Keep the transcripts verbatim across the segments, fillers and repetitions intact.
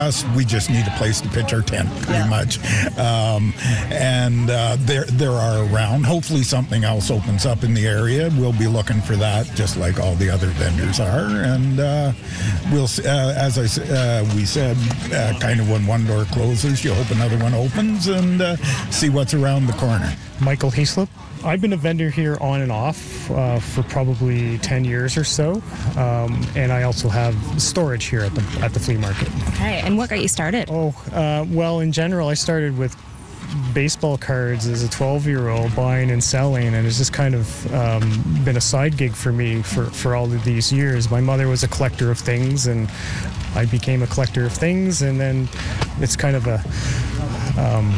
us, we just need a place to pitch our tent, pretty yeah. much. Um, and uh, there there are around. Hopefully something else opens up in the area. We'll be looking for that, just like all the other vendors are. And uh, we'll, uh, as I uh, we said, uh, kind of when one door closes, you hope another one opens, and uh, see what's around the corner. Michael Hayslip. I've been a vendor here on and off uh, for probably ten years or so, um, and I also have storage here at the at the flea market. Okay, and what got you started? Oh, uh, well, in general, I started with baseball cards as a twelve-year-old, buying and selling, and it's just kind of um, been a side gig for me for, for all of these years. My mother was a collector of things, and I became a collector of things, and then it's kind of a... Um,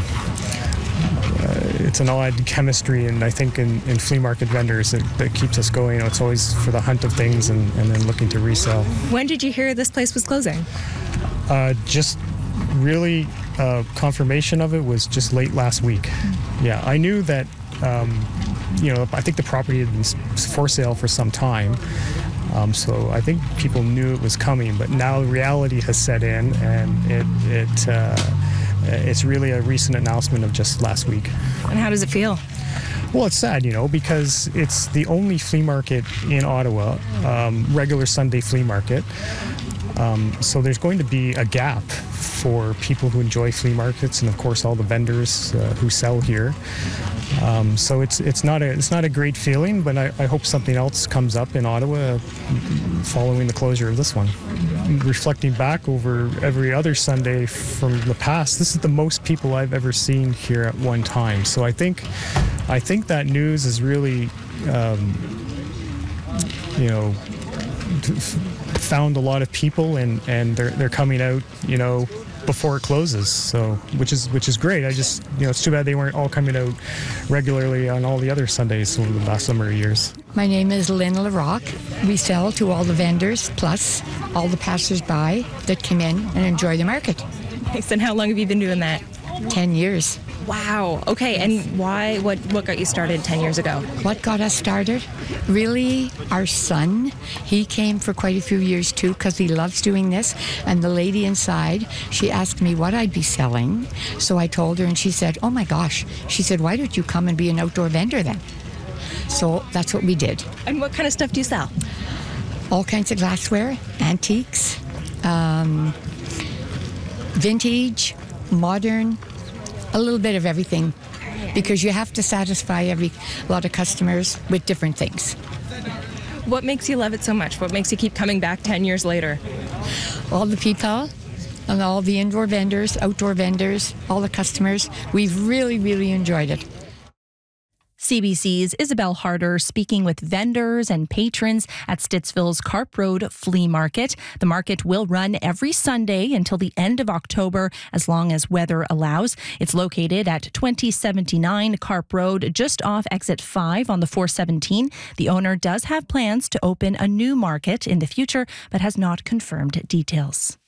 Uh, it's an odd chemistry, and I think in, in flea market vendors that, that keeps us going. You know, it's always for the hunt of things and, and then looking to resell. When did you hear this place was closing? Uh, just really uh, confirmation of it was just late last week. Yeah, I knew that, um, you know, I think the property had been for sale for some time. Um, so I think people knew it was coming, but now reality has set in, and it, it uh, it's really a recent announcement of just last week. And how does it feel? Well, it's sad, you know, because it's the only flea market in Ottawa, um, regular Sunday flea market. Um, so there's going to be a gap for people who enjoy flea markets, and of course all the vendors uh, who sell here. Um, so it's it's not a it's not a great feeling, but I, I hope something else comes up in Ottawa following the closure of this one. Reflecting back over every other Sunday from the past, this is the most people I've ever seen here at one time. So I think I think that news is really um, you know found a lot of people, and, and they're they're coming out, you know, before it closes. So which is which is great. I just, you know, it's too bad they weren't all coming out regularly on all the other Sundays over the last number of years. My name is Lynn LaRock. We sell to all the vendors, plus all the passers-by that come in and enjoy the market. Nice. And how long have you been doing that? Ten years. Wow. Okay. And why? What? What got you started ten years ago? What got us started? Really, our son. He came for quite a few years too, because he loves doing this. And the lady inside, she asked me what I'd be selling. So I told her, and she said, "Oh my gosh." She said, "Why don't you come and be an outdoor vendor then?" So that's what we did. And what kind of stuff do you sell? All kinds of glassware, antiques, um, vintage, modern. A little bit of everything, because you have to satisfy every lot of customers with different things. What makes you love it so much? What makes you keep coming back ten years later? All the people and all the indoor vendors, outdoor vendors, all the customers. We've really, really enjoyed it. C B C's Isabel Harder speaking with vendors and patrons at Stittsville's Carp Road Flea Market. The market will run every Sunday until the end of October, as long as weather allows. It's located at twenty seventy-nine Carp Road, just off exit five on the four seventeen. The owner does have plans to open a new market in the future, but has not confirmed details.